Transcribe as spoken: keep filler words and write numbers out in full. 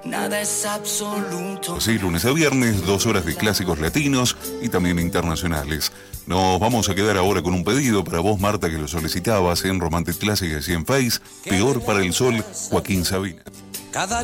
Nada es absoluto. Sí, lunes a viernes, dos horas de clásicos latinos y también internacionales. Nos vamos a quedar ahora con un pedido para vos, Marta, que lo solicitabas en Romantic Classics y en Face. Peor para el Sol, Joaquín Sabina. Cada